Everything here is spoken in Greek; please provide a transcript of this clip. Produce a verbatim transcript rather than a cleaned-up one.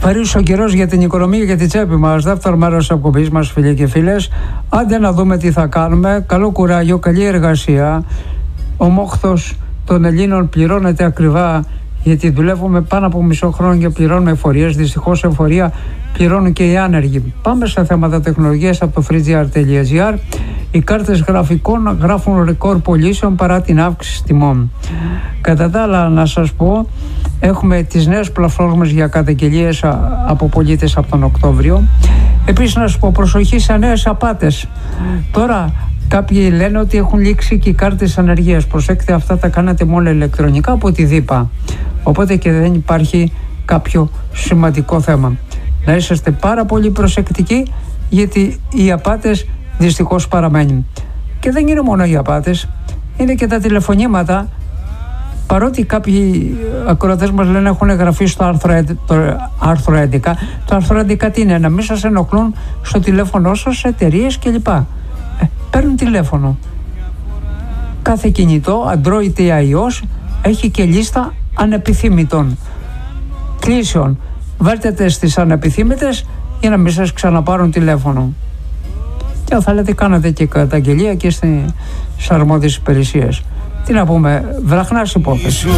Βαρύς ο καιρός για την οικονομία και τη τσέπη μας. Δεύτερο μέρος της εκπομπής μας, φίλοι και φίλες. Άντε να δούμε τι θα κάνουμε. Καλό κουράγιο, καλή εργασία. Ο μόχθος των Ελλήνων πληρώνεται ακριβά, γιατί δουλεύουμε πάνω από μισό χρόνο και πληρώνουμε εφορίες. Δυστυχώς εφορία πληρώνουν και οι άνεργοι. Πάμε σε θέματα τεχνολογίας από το freegear τελεία gr. Οι κάρτες γραφικών γράφουν ρεκόρ πωλήσεων παρά την αύξηση τιμών. Κατά τα άλλα, να σας πω, έχουμε τις νέες πλατφόρμες για καταγγελίες από πολίτες από τον Οκτώβριο. Επίσης, να σας πω, προσοχή σε νέες απάτες. Τώρα, κάποιοι λένε ότι έχουν λήξει και οι κάρτες ανεργίας. Προσέξτε, αυτά τα κάνατε μόνο ηλεκτρονικά από τη ΔΥΠΑ. Οπότε και δεν υπάρχει κάποιο σημαντικό θέμα. Να είσαστε πάρα πολύ προσεκτικοί, γιατί οι απάτες δυστυχώς παραμένουν. Και δεν είναι μόνο οι απάτες, είναι και τα τηλεφωνήματα. Παρότι κάποιοι ακροατές μας λένε έχουν εγγραφεί στο άρθρο, το άρθρο έντεκα. Το άρθρο έντεκα τι είναι? Να μην σας ενοχλούν στο τηλέφωνο σας, εταιρείες κλπ. Ε, παίρνουν τηλέφωνο. Κάθε κινητό, Android ή iOS, έχει και λίστα ανεπιθύμητων κλήσεων. Βάλτε τες στις ανεπιθύμητες για να μην σας ξαναπάρουν τηλέφωνο. Και αν θέλετε κάνατε και καταγγελία και στις αρμόδιες υπηρεσίες. Τι να πούμε, βραχνάς υπόθεση.